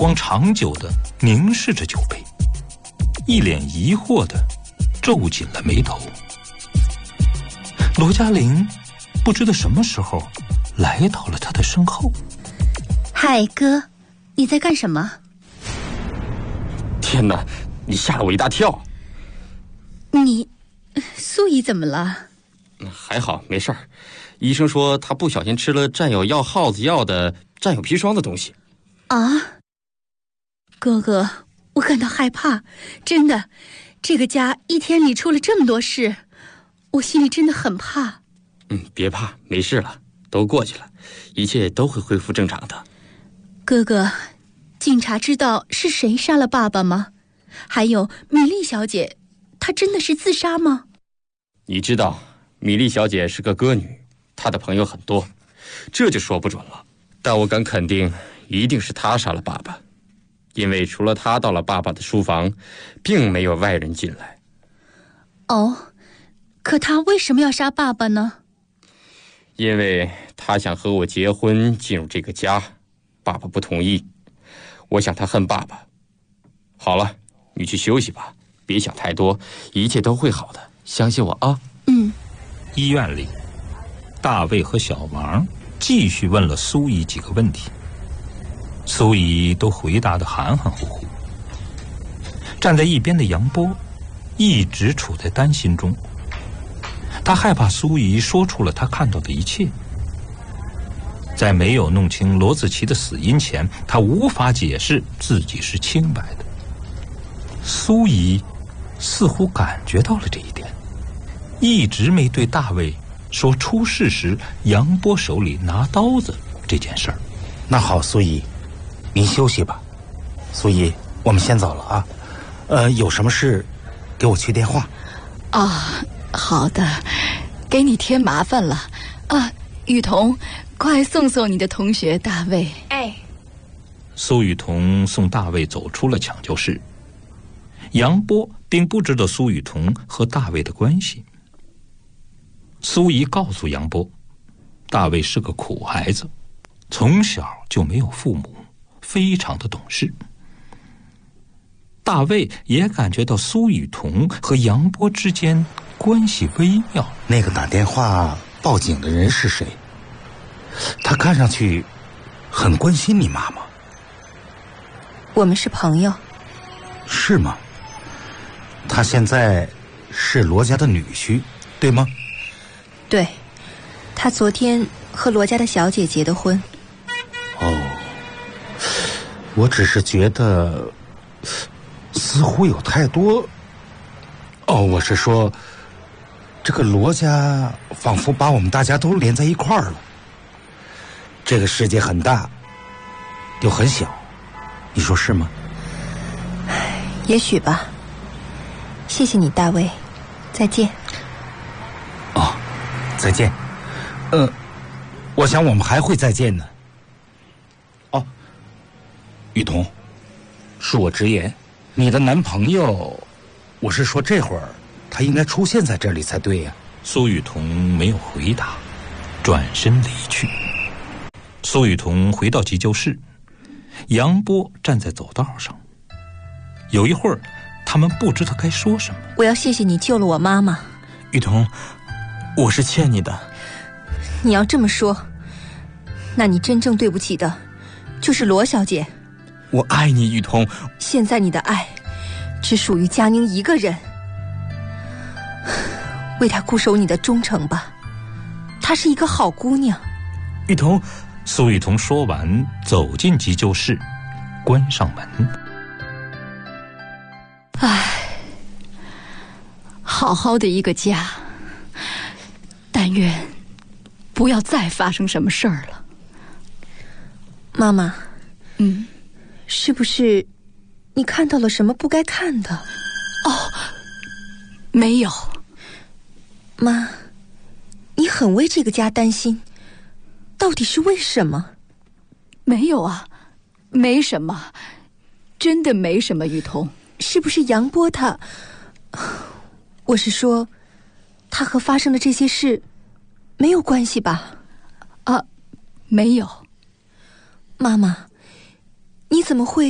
光长久地凝视着酒杯，一脸疑惑地皱紧了眉头。罗嘉玲不知道什么时候来到了他的身后。 嗨，哥，你在干什么？ 天哪，你吓了我一大跳。 苏怡怎么了？ 还好，没事儿。医生说他不小心吃了占有药耗子药的占有砒霜的东西。 啊，哥哥，我感到害怕，真的，这个家一天里出了这么多事，我心里真的很怕。 别怕，没事了，都过去了，一切都会恢复正常的。 哥哥，警察知道是谁杀了爸爸吗？还有米莉小姐，她真的是自杀吗？ 你知道米莉小姐是个歌女，她的朋友很多，这就说不准了。但我敢肯定，一定是她杀了爸爸，因为除了她到了爸爸的书房，并没有外人进来。 哦，可她为什么要杀爸爸呢？ 因为她想和我结婚，进入这个家，爸爸不同意。我想她恨爸爸。好了，你去休息吧，别想太多，一切都会好的，相信我啊。 医院里，大卫和小王继续问了苏怡几个问题，苏怡都回答得含含糊糊。站在一边的杨波一直处在担心中，他害怕苏怡说出了他看到的一切。在没有弄清罗子琪的死因前，他无法解释自己是清白的。苏怡似乎感觉到了这一点，一直没对大卫说出事时杨波手里拿刀子这件事儿。 那好，苏怡，您休息吧。苏怡，我们先走了啊。有什么事给我去电话。 好的，给你添麻烦了啊。雨桐，快送送你的同学大卫。 哎。 苏雨桐送大卫走出了抢救室。杨波并不知道苏雨桐和大卫的关系。苏怡告诉杨波，大卫是个苦孩子，从小就没有父母，非常的懂事。大卫也感觉到苏雨桐和杨波之间关系微妙。 那个打电话报警的人是谁？他看上去很关心你妈妈。 我们是朋友。 是吗？他现在是罗家的女婿，对吗？ 对，他昨天和罗家的小姐结的婚。 我只是觉得似乎有太多。我是说，这个罗家仿佛把我们大家都连在一块儿了。这个世界很大，又很小，你说是吗？ 也许吧。谢谢你，大卫，再见。 再见。我想我们还会再见呢。雨桐，恕我直言，你的男朋友，我是说这会儿他应该出现在这里才对呀。 苏雨桐没有回答，转身离去。苏雨桐回到急救室，杨波站在走道上。有一会儿，他们不知道该说什么。 我要谢谢你救了我妈妈。 雨桐，我是欠你的。 你要这么说，那你真正对不起的就是罗小姐。 我爱你，雨桐。 现在你的爱只属于佳宁一个人，为她固守你的忠诚吧，她是一个好姑娘。 雨桐。 苏雨桐说完，走进急救室，关上门。 好好的一个家，但愿不要再发生什么事儿了。妈妈，是不是你看到了什么不该看的？没有。妈，你很为这个家担心，到底是为什么？ 没有啊，没什么，真的没什么。雨桐， 是不是杨波他？我是说，他和发生的这些事没有关系吧？ 没有。 妈妈，你怎么会